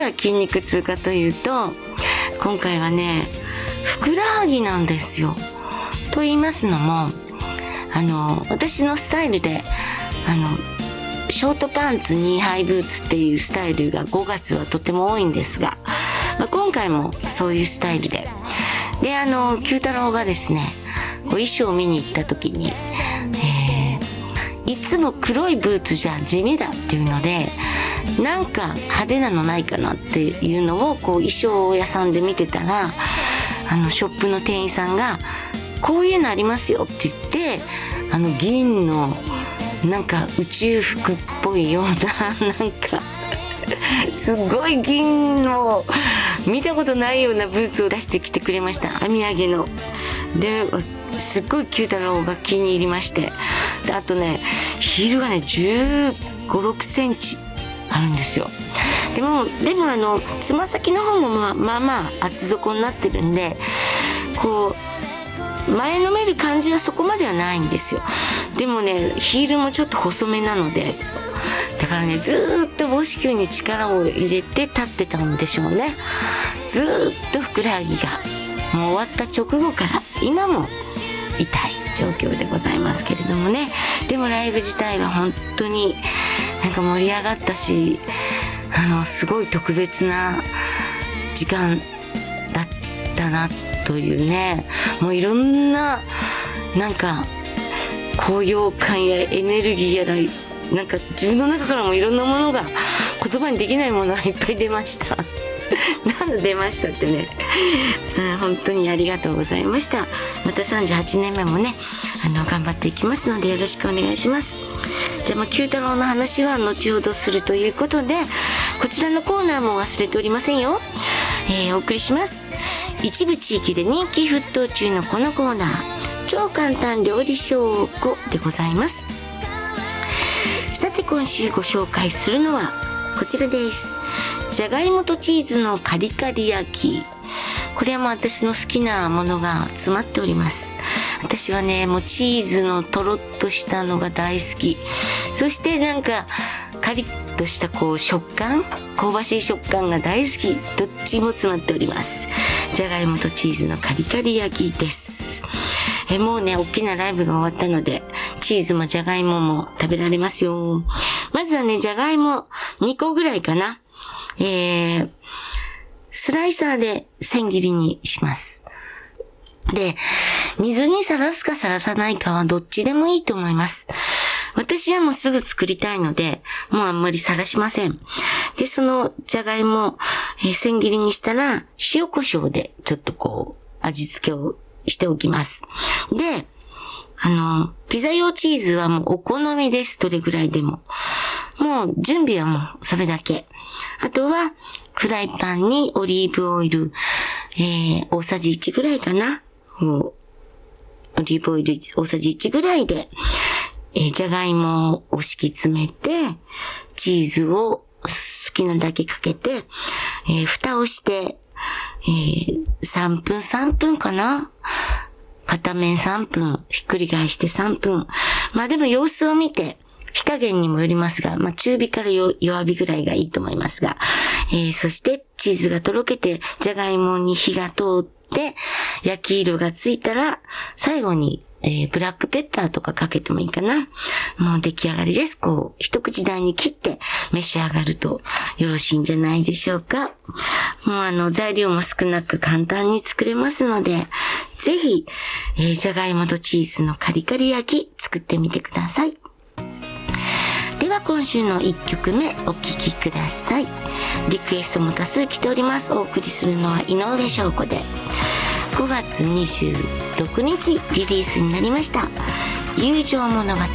筋肉痛かというと、今回はね、ふくらはぎなんですよ。と言いますのも、私のスタイルで、ショートパンツニーハイブーツっていうスタイルが5月はとても多いんですが、今回もそういうスタイルで。で、九太郎がですね、衣装を見に行った時に、いつも黒いブーツじゃ地味だっていうので、なんか派手なのないかなっていうのを衣装屋さんで見てたら、ショップの店員さんが、こういうのありますよって言って、銀の、なんか宇宙服っぽいような、なんか、すごい銀の、見たことないようなブーツを出してきてくれました。編み上げの。で、すっごい九太郎が気に入りまして。で、あとね、ヒールがね、15、6センチあるんですよ。でもつま先の方もまあ厚底になってるんで、前のめる感じはそこまではないんですよ。でもね、ヒールもちょっと細めなので、だからね、ずーっと母子球に力を入れて立ってたんでしょうね。ずーっとふくらはぎが、もう終わった直後から今も痛い状況でございますけれどもね。でもライブ自体は本当になんか盛り上がったし、すごい特別な時間だったなというね。もういろんな、なんか、高揚感やエネルギーやら、なんか自分の中からもいろんなものが、言葉にできないものがいっぱい出ました。出ましたってね、本当にありがとうございました。また38年目もね、頑張っていきますのでよろしくお願いします。じゃあ九太郎の話は後ほどするということで、こちらのコーナーも忘れておりませんよ。お送りします。一部地域で人気沸騰中のこのコーナー、超簡単料理証拠でございます。さて今週ご紹介するのはこちらです。じゃがいもとチーズのカリカリ焼き。これはもう私の好きなものが詰まっております。私はね、もうチーズのとろっとしたのが大好き。そしてなんかカリッとした食感、香ばしい食感が大好き。どっちも詰まっております。じゃがいもとチーズのカリカリ焼きです。もうね、大きなライブが終わったので、チーズもじゃがいもも食べられますよ。まずはね、じゃがいも2個ぐらいかな。スライサーで千切りにします。で、水にさらすかさらさないかはどっちでもいいと思います。私はもうすぐ作りたいので、もうあんまりさらしません。で、そのじゃがいも、千切りにしたら、塩コショウでちょっと味付けをしておきます。で、ピザ用チーズはもうお好みです。どれぐらいでも。もう準備はもうそれだけ。あとは、フライパンにオリーブオイル、大さじ1ぐらいかな。オリーブオイル大さじ1ぐらいで、じゃがいもを敷き詰めて、チーズを好きなだけかけて、蓋をして、3分かな。片面3分、ひっくり返して3分。まあでも様子を見て、火加減にもよりますが、中火から弱火ぐらいがいいと思いますが、そしてチーズがとろけて、じゃがいもに火が通って、焼き色がついたら、最後に、ブラックペッパーとかかけてもいいかな。もう出来上がりです。一口大に切って召し上がるとよろしいんじゃないでしょうか。もう材料も少なく簡単に作れますので、ぜひ、じゃがいもとチーズのカリカリ焼き作ってみてください。では今週の1曲目お聴きください。リクエストも多数来ております。お送りするのは井上翔子で5月26日リリースになりました友情物語。